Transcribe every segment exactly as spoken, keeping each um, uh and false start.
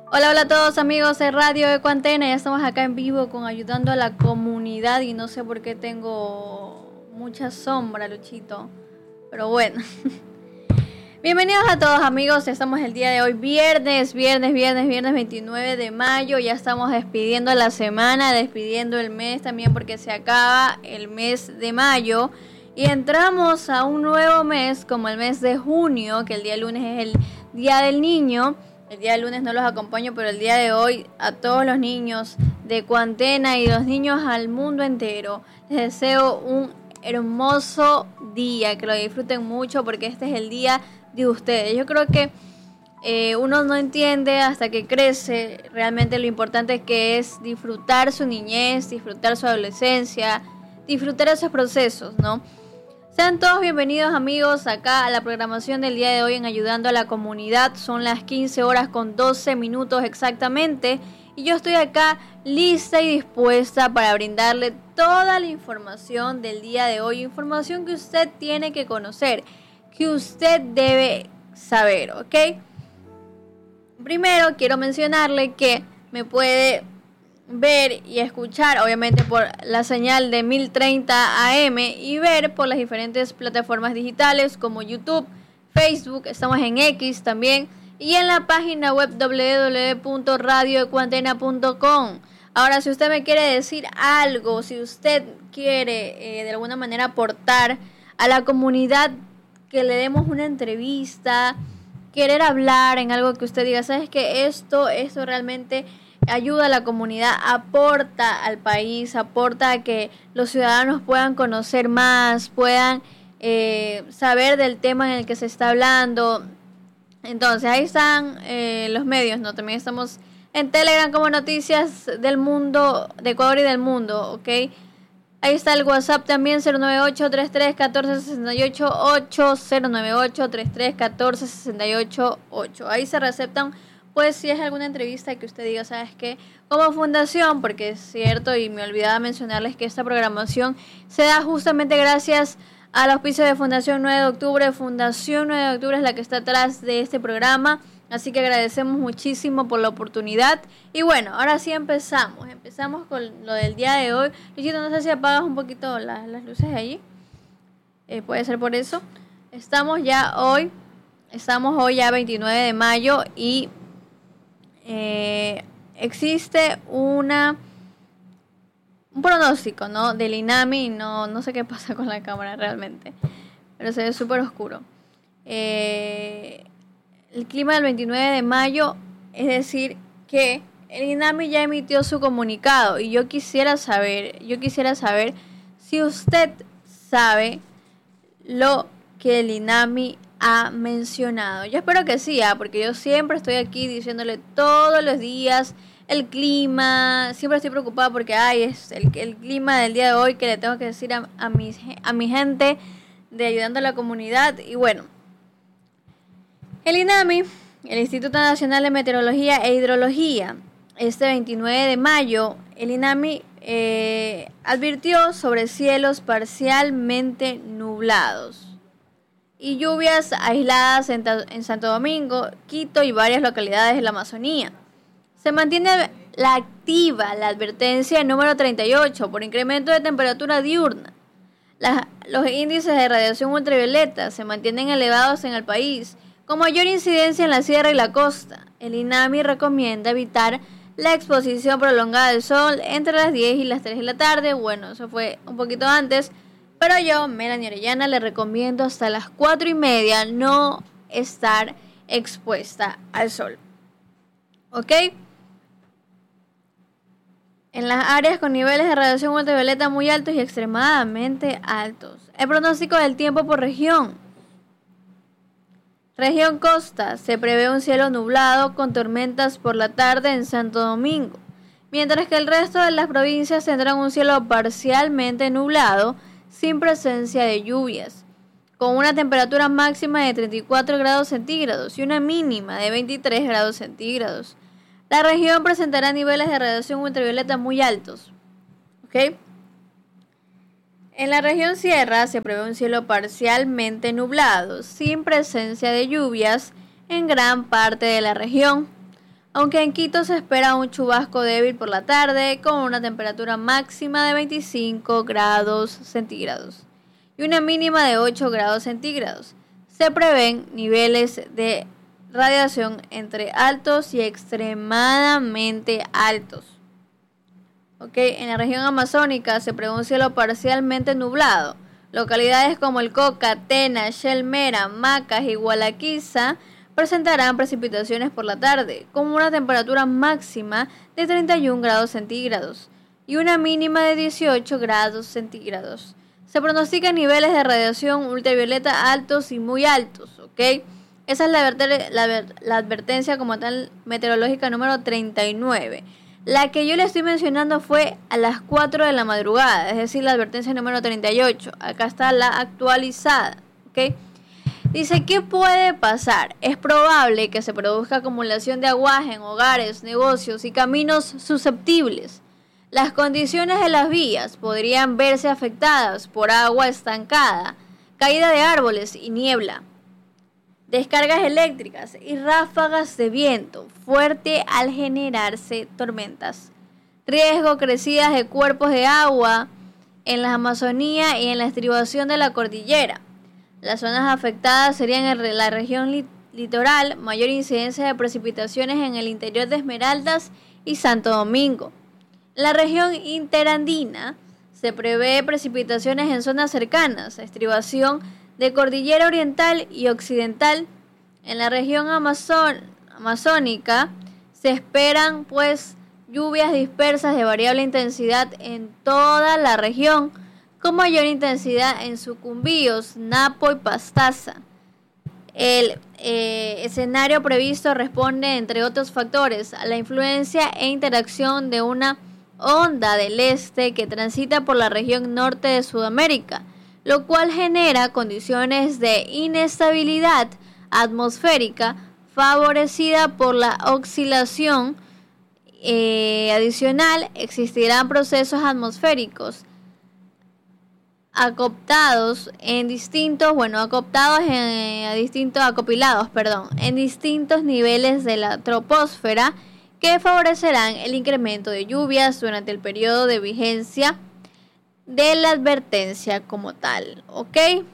Hola, hola a todos amigos de Radio Ecuantena, ya estamos acá en vivo con ayudando a la comunidad y no sé por qué tengo mucha sombra, Luchito, pero bueno. Bienvenidos a todos amigos, estamos el día de hoy, viernes, viernes, viernes, viernes veintinueve de mayo, ya estamos despidiendo la semana, despidiendo el mes también porque se acaba el mes de mayo y entramos a un nuevo mes como el mes de junio, que el día lunes es el Día del Niño. El día lunes no los acompaño, pero el día de hoy a todos los niños de Ecuantena y los niños al mundo entero les deseo un hermoso día, que lo disfruten mucho porque este es el día de ustedes. Yo creo que eh, uno no entiende hasta que crece realmente lo importante que es disfrutar su niñez, disfrutar su adolescencia, disfrutar esos procesos, ¿no? Sean todos bienvenidos amigos acá a la programación del día de hoy en Ayudando a la Comunidad. Son las quince horas con doce minutos exactamente y yo estoy acá lista y dispuesta para brindarle toda la información del día de hoy, información que usted tiene que conocer, que usted debe saber, ¿ok? Primero quiero mencionarle que me puede ver y escuchar obviamente por la señal de mil treinta A M y ver por las diferentes plataformas digitales como YouTube, Facebook, estamos en X también y en la página web doble u doble u doble u punto radio ecuantena punto com. Ahora, si usted me quiere decir algo, si usted quiere eh, de alguna manera aportar a la comunidad, que le demos una entrevista, querer hablar en algo que usted diga, ¿sabes qué? Esto, esto realmente ayuda a la comunidad, aporta al país, aporta a que los ciudadanos puedan conocer más, puedan eh, saber del tema en el que se está hablando. Entonces ahí están eh, los medios, ¿no? También estamos en Telegram como Noticias del Mundo, de Ecuador y del Mundo, ¿ok? Ahí está el WhatsApp también, cero nueve ocho, treinta y tres, catorce, sesenta y ocho, ocho, cero nueve ocho, treinta y tres, catorce, sesenta y ocho, ocho. Ahí se receptan, pues, si es alguna entrevista que usted diga, ¿sabes qué? Como fundación, porque es cierto, y me olvidaba mencionarles que esta programación se da justamente gracias al auspicio de Fundación nueve de octubre. Fundación nueve de octubre es la que está atrás de este programa. Así que agradecemos muchísimo por la oportunidad. Y bueno, ahora sí empezamos. Empezamos con lo del día de hoy. Luchito, no sé si apagas un poquito las, las luces allí. Eh, puede ser por eso. Estamos ya hoy. Estamos hoy ya veintinueve de mayo. Y eh, existe una un pronóstico, ¿no? Del INAMI. No, no sé qué pasa con la cámara realmente. Pero se ve súper oscuro. Eh... El clima del veintinueve de mayo, es decir, que el INAMI ya emitió su comunicado y yo quisiera saber, yo quisiera saber si usted sabe lo que el INAMI ha mencionado. Yo espero que sí, ¿eh? Porque yo siempre estoy aquí diciéndole todos los días el clima, siempre estoy preocupada porque ay, es el, el clima del día de hoy que le tengo que decir a, a, mi, a mi gente de Ayudando a la Comunidad y bueno. El INAMI, el Instituto Nacional de Meteorología e Hidrología, este veintinueve de mayo, el INAMI eh, advirtió sobre cielos parcialmente nublados y lluvias aisladas en, en Santo Domingo, Quito y varias localidades de la Amazonía. Se mantiene la activa la advertencia número treinta y ocho por incremento de temperatura diurna. La, los índices de radiación ultravioleta se mantienen elevados en el país, con mayor incidencia en la sierra y la costa. El INAMI recomienda evitar la exposición prolongada del sol entre las diez y las tres de la tarde. Bueno, eso fue un poquito antes, pero yo, Melanie Orellana, le recomiendo hasta las cuatro y media no estar expuesta al sol. ¿Ok? En las áreas con niveles de radiación ultravioleta muy altos y extremadamente altos. El pronóstico del tiempo por región. Región Costa, se prevé un cielo nublado con tormentas por la tarde en Santo Domingo, mientras que el resto de las provincias tendrán un cielo parcialmente nublado sin presencia de lluvias, con una temperatura máxima de treinta y cuatro grados centígrados y una mínima de veintitrés grados centígrados. La región presentará niveles de radiación ultravioleta muy altos. ¿Ok? En la región Sierra se prevé un cielo parcialmente nublado, sin presencia de lluvias en gran parte de la región. aunque en Quito se espera un chubasco débil por la tarde con una temperatura máxima de veinticinco grados centígrados y una mínima de ocho grados centígrados. Se prevén niveles de radiación entre altos y extremadamente altos. Okay. En la región amazónica se prevé un cielo parcialmente nublado. Localidades como El Coca, Tena, Shelmera, Macas y Gualaquiza presentarán precipitaciones por la tarde, con una temperatura máxima de treinta y un grados centígrados y una mínima de dieciocho grados centígrados. Se pronostican niveles de radiación ultravioleta altos y muy altos, ¿ok? Esa es la, adver- la, la advertencia como tal meteorológica número treinta y nueve. La que yo le estoy mencionando fue a las cuatro de la madrugada, es decir, la advertencia número treinta y ocho. Acá está la actualizada, ¿ok? Dice, ¿qué puede pasar? Es probable que se produzca acumulación de aguaje en hogares, negocios y caminos susceptibles. Las condiciones de las vías podrían verse afectadas por agua estancada, caída de árboles y niebla. Descargas eléctricas y ráfagas de viento fuerte al generarse tormentas. Riesgo crecidas de cuerpos de agua en la Amazonía y en la estribación de la cordillera. Las zonas afectadas serían en la región li- litoral, mayor incidencia de precipitaciones en el interior de Esmeraldas y Santo Domingo. En la región interandina se prevé precipitaciones en zonas cercanas, estribación de cordillera oriental y occidental. En la región amazon- amazónica se esperan pues lluvias dispersas de variable intensidad en toda la región, con mayor intensidad en Sucumbíos, Napo y Pastaza. El eh, escenario previsto responde, entre otros factores, a la influencia e interacción de una onda del este que transita por la región norte de Sudamérica, lo cual genera condiciones de inestabilidad atmosférica favorecida por la oscilación eh, adicional. Existirán procesos atmosféricos acoplados en distintos, bueno, acoplados en a distintos, acopilados, perdón, en distintos niveles de la troposfera que favorecerán el incremento de lluvias durante el periodo de vigencia de la advertencia como tal, ¿ok?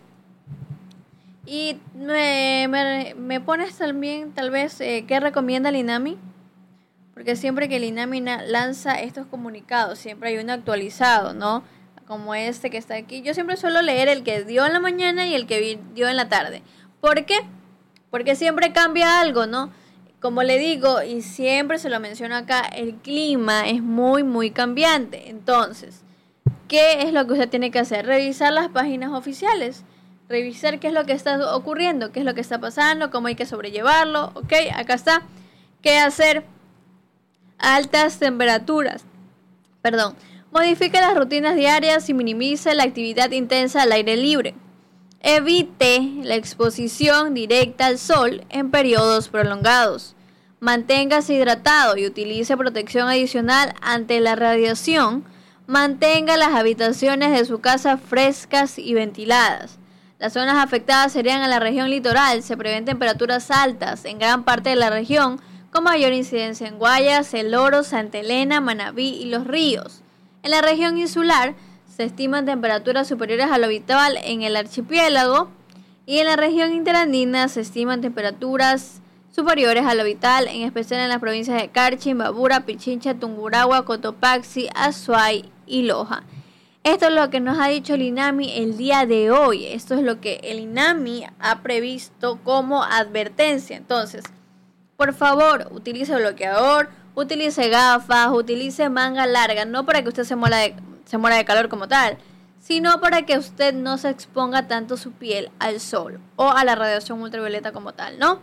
Y me, me, me pones también, tal vez, eh, ¿qué recomienda el INAMI? Porque siempre que el INAMI lanza estos comunicados, siempre hay uno actualizado, ¿no? Como este que está aquí. Yo siempre suelo leer el que dio en la mañana y el que dio en la tarde. ¿Por qué? Porque siempre cambia algo, ¿no? Como le digo, y siempre se lo menciono acá, el clima es muy, muy cambiante. Entonces, ¿qué es lo que usted tiene que hacer? Revisar las páginas oficiales. Revisar qué es lo que está ocurriendo, qué es lo que está pasando, cómo hay que sobrellevarlo. Ok, acá está. ¿Qué hacer? Altas temperaturas. Perdón. Modifique las rutinas diarias y minimice la actividad intensa al aire libre. Evite la exposición directa al sol en periodos prolongados. Manténgase hidratado y utilice protección adicional ante la radiación. Mantenga las habitaciones de su casa frescas y ventiladas. Las zonas afectadas serían en la región litoral. Se prevén temperaturas altas en gran parte de la región, con mayor incidencia en Guayas, El Oro, Santa Elena, Manabí y Los Ríos. En la región insular se estiman temperaturas superiores a lo habitual en el archipiélago, y en la región interandina se estiman temperaturas superiores a lo habitual, en especial en las provincias de Carchi, Imbabura, Pichincha, Tungurahua, Cotopaxi, Azuay y Loja. Esto es lo que nos ha dicho el INAMI el día de hoy. Esto es lo que el INAMI ha previsto como advertencia. Entonces, por favor, utilice bloqueador, utilice gafas, utilice manga larga, no para que usted se muera de, se muera de calor como tal, sino para que usted no se exponga tanto su piel al sol o a la radiación ultravioleta como tal, ¿no?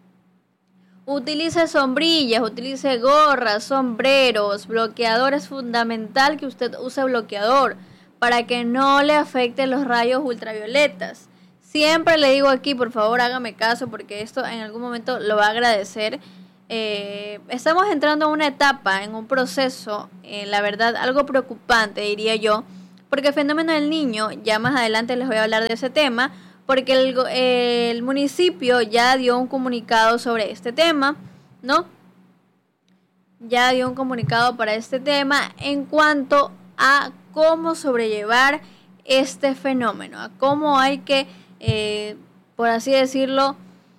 Utilice sombrillas, utilice gorras, sombreros, bloqueador. Es fundamental que usted use bloqueador para que no le afecten los rayos ultravioletas. Siempre le digo aquí, por favor, hágame caso, porque esto en algún momento lo va a agradecer. Eh, estamos entrando a una etapa, en un proceso, eh, la verdad, algo preocupante, diría yo, porque el fenómeno del niño, ya más adelante les voy a hablar de ese tema, porque el, el municipio ya dio un comunicado sobre este tema, ¿no? ya dio un comunicado para este tema en cuanto a cómo sobrellevar este fenómeno, a cómo hay que, eh, por así decirlo,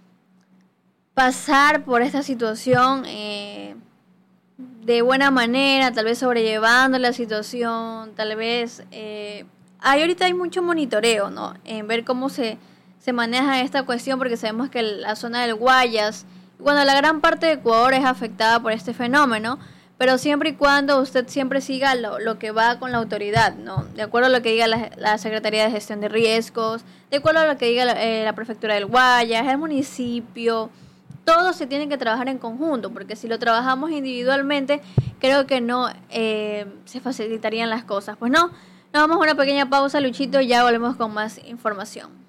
pasar por esta situación eh, de buena manera, tal vez sobrellevando la situación, tal vez... Eh, hay, ahorita hay mucho monitoreo, ¿no? En ver cómo se, se maneja esta cuestión, porque sabemos que la zona del Guayas, bueno, la gran parte de Ecuador es afectada por este fenómeno, pero siempre y cuando usted siempre siga lo, lo que va con la autoridad, ¿no? De acuerdo a lo que diga la, la Secretaría de Gestión de Riesgos, de acuerdo a lo que diga la, eh, la Prefectura del Guayas, el municipio, todos se tienen que trabajar en conjunto, porque si lo trabajamos individualmente, creo que no eh, se facilitarían las cosas. Pues no, nos vamos a una pequeña pausa, Luchito, y ya volvemos con más información.